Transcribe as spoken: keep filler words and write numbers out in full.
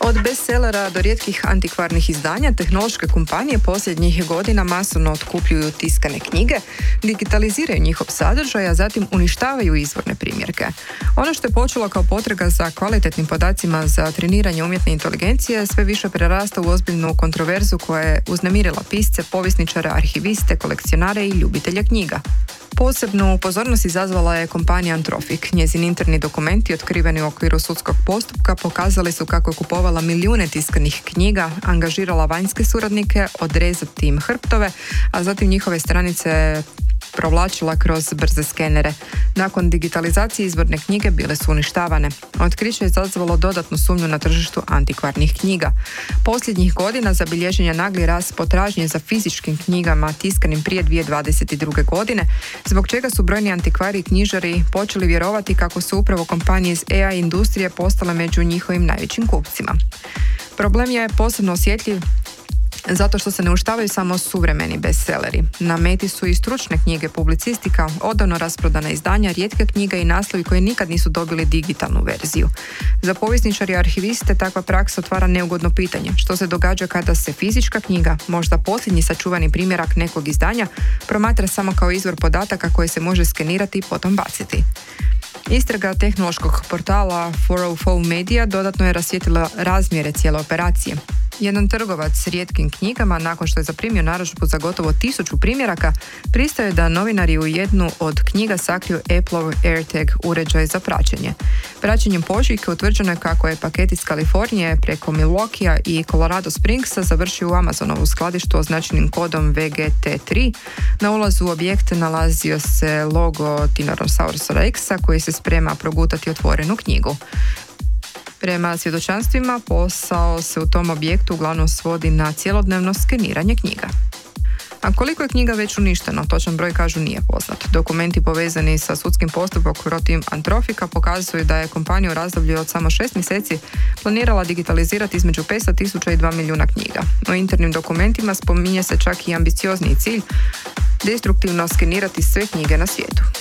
Od bestsellera do rijetkih antikvarnih izdanja, tehnološke kompanije posljednjih godina masovno otkupljuju tiskane knjige, digitaliziraju njihov sadržaj, a zatim uništavaju izvorne primjerke. Ono što je počelo kao potraga za kvalitetnim podacima za treniranje umjetne inteligencije sve više prerasta u ozbiljnu kontroverzu koja je uznemirila pisce, povjesničare, arhiviste, kolekcionare i ljubitelje knjiga. Posebnu pozornost izazvala je kompanija Anthropic. Njezini interni dokumenti otkriveni u okviru sudskog postupka pokazali su kako je kupovala milijune tiskanih knjiga, angažirala vanjske suradnike, odrezati im hrptove, a zatim njihove stranice provlačila kroz brze skenere. Nakon digitalizacije izvorne knjige bile su uništavane. Otkriće je izazvalo dodatnu sumnju na tržištu antikvarnih knjiga. Posljednjih godina zabilježen je nagli rast potražnje za fizičkim knjigama tiskanim prije dvije tisuće dvadeset druge. godine, zbog čega su brojni antikvari i knjižari počeli vjerovati kako su upravo kompanije iz A I industrije postale među njihovim najvećim kupcima. Problem je posebno osjetljiv zato što se ne uništavaju samo suvremeni bestselleri. Na meti su i stručne knjige, publicistika, odavno rasprodana izdanja, rijetke knjige i naslovi koji nikad nisu dobili digitalnu verziju. Za povjesničare i arhiviste takva praksa otvara neugodno pitanje. Što se događa kada se fizička knjiga, možda posljednji sačuvani primjerak nekog izdanja, promatra samo kao izvor podataka koje se može skenirati i potom baciti? Istraga tehnološkog portala četiristo četiri Media dodatno je rasvijetlila razmjere cijele operacije. Jedan trgovac s rijetkim knjigama, nakon što je zaprimio narudžbu za gotovo tisuću primjeraka, pristao je da novinari u jednu od knjiga sakriju Appleov AirTag uređaj za praćenje. Praćenjem pošiljke utvrđeno je kako je paket iz Kalifornije preko Milwaukeea i Colorado Springsa završio u Amazonovu skladištu označenim kodom V G T tri. Na ulazu u objekt nalazio se logo Tyrannosaurus Rexa koji se sprema progutati otvorenu knjigu. Prema svjedočanstvima, posao se u tom objektu uglavnom svodi na cjelodnevno skeniranje knjiga. A koliko je knjiga već uništeno, točan broj kažu nije poznat. Dokumenti povezani sa sudskim postupkom protiv Anthropica pokazuju da je kompanija u razdoblju od samo šest mjeseci planirala digitalizirati između petsto tisuća i dva milijuna knjiga. U internim dokumentima spominje se čak i ambiciozniji cilj, destruktivno skenirati sve knjige na svijetu.